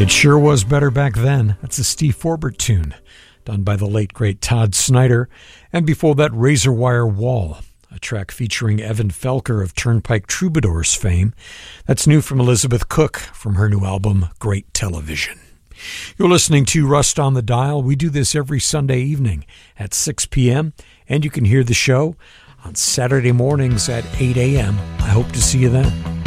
It sure was better back then. That's a Steve Forbert tune, done by the late, great Todd Snyder. And before that, Razor Wire Wall, a track featuring Evan Felker of Turnpike Troubadours fame. That's new from Elizabeth Cook from her new album, Great Television. You're listening to Rust on the Dial. We do this every Sunday evening at 6 p.m., and you can hear the show on Saturday mornings at 8 a.m. I hope to see you then.